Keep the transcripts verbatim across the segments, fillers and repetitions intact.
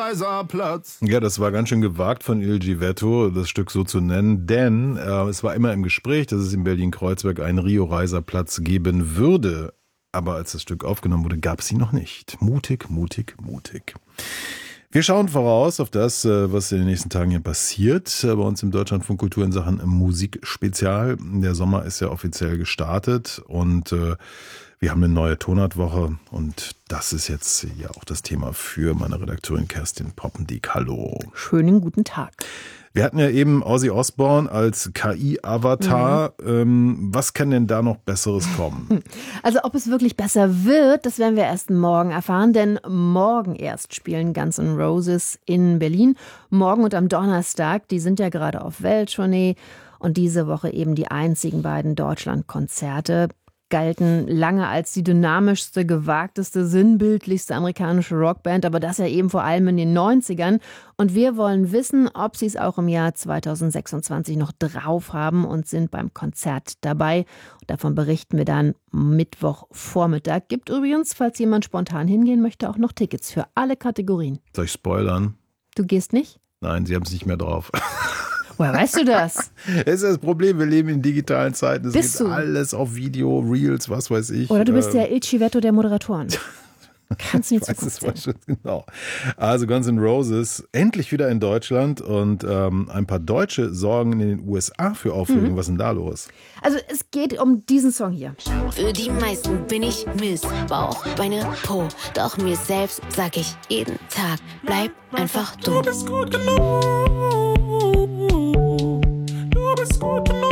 Rio-Reiser Platz. Ja, das war ganz schön gewagt von Il Givetto, das Stück so zu nennen, denn äh, es war immer im Gespräch, dass es in Berlin-Kreuzberg einen Rio-Reiser Platz geben würde. Aber als das Stück aufgenommen wurde, gab es ihn noch nicht. Mutig, mutig, mutig. Wir schauen voraus auf das, was in den nächsten Tagen hier passiert bei uns im Deutschlandfunk Kultur in Sachen Musikspezial. Der Sommer ist ja offiziell gestartet und äh, wir haben eine neue Tonartwoche und das ist jetzt ja auch das Thema für meine Redakteurin Kerstin Poppendiek. Hallo. Schönen guten Tag. Wir hatten ja eben Ozzy Osbourne als K I-Avatar. Mhm. Ähm, was kann denn da noch Besseres kommen? Also ob es wirklich besser wird, das werden wir erst morgen erfahren, denn morgen erst spielen Guns N' Roses in Berlin. Morgen und am Donnerstag, die sind ja gerade auf Welttournee und diese Woche eben die einzigen beiden Deutschlandkonzerte. Galten lange als die dynamischste, gewagteste, sinnbildlichste amerikanische Rockband, aber das ja eben vor allem in den neunzigern. Und wir wollen wissen, ob sie es auch im Jahr zweitausendsechsundzwanzig noch drauf haben und sind beim Konzert dabei. Und davon berichten wir dann Mittwochvormittag. Gibt übrigens, falls jemand spontan hingehen möchte, auch noch Tickets für alle Kategorien. Soll ich spoilern? Du gehst nicht? Nein, sie haben es nicht mehr drauf. Woher weißt du das? Das ist das Problem, wir leben in digitalen Zeiten. Es Bist gibt du? alles auf Video, Reels, was weiß ich. Oder du bist der Il Givetto der Moderatoren. Kannst du nicht ich weiß es schon, genau. Also Guns N' Roses endlich wieder in Deutschland und ähm, ein paar Deutsche sorgen in den U S A für Aufregung. Mhm. Was ist denn da los? Also es geht um diesen Song hier. Für die meisten bin ich Miss Bauch, Beine, Po. Doch mir selbst sag ich jeden Tag, bleib einfach du. Du bist gut genug. Du bist gut genug.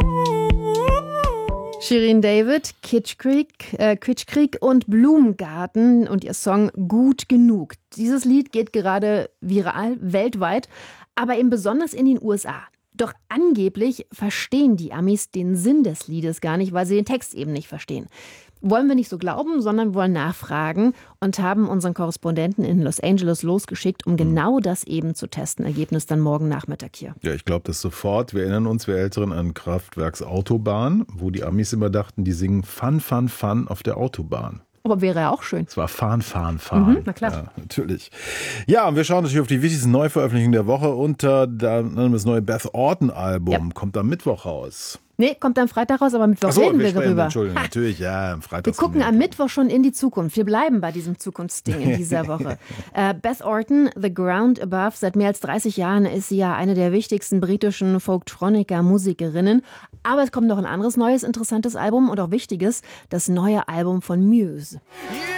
Shirin David, Kitschkrieg, äh, Kitschkrieg und Blumengarten und ihr Song Gut genug. Dieses Lied geht gerade viral, weltweit, aber eben besonders in den U S A. Doch angeblich verstehen die Amis den Sinn des Liedes gar nicht, weil sie den Text eben nicht verstehen. Wollen wir nicht so glauben, sondern wollen nachfragen und haben unseren Korrespondenten in Los Angeles losgeschickt, um genau das eben zu testen. Ergebnis dann morgen Nachmittag hier. Ja, ich glaube das sofort. Wir erinnern uns, wir Älteren, an Kraftwerks Autobahn, wo die Amis immer dachten, die singen Fun, Fun, Fun auf der Autobahn. Aber wäre ja auch schön. Es war Fahren, Fahren, Fahren. Mhm, na klar. Ja, natürlich. Ja, und wir schauen natürlich auf die wichtigsten Neuveröffentlichungen der Woche. Und äh, dann das neue Beth Orton-Album ja. kommt am Mittwoch raus. Nee, kommt am Freitag raus, aber Mittwoch Ach so, reden wir wir sprechen, darüber. Entschuldigung, natürlich, ja, am Freitag. Wir gucken am Mittwoch schon in die Zukunft. Wir bleiben bei diesem Zukunftsding in dieser Woche. äh, Beth Orton, The Ground Above. Seit mehr als dreißig Jahren ist sie ja eine der wichtigsten britischen Folktronica-Musikerinnen. Aber es kommt noch ein anderes neues, interessantes Album und auch wichtiges, das neue Album von Muse. Yeah.